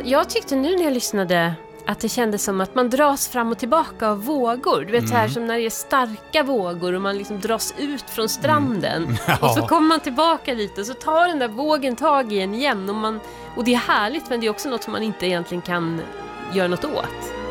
jag tyckte nu när jag lyssnade att det kändes som att man dras fram och tillbaka av vågor. Du vet så här som när det är starka vågor och man liksom dras ut från stranden. Ja. Och så kommer man tillbaka lite och så tar den där vågen tag i en igen. Och det är härligt, men det är också något som man inte egentligen kan göra något åt.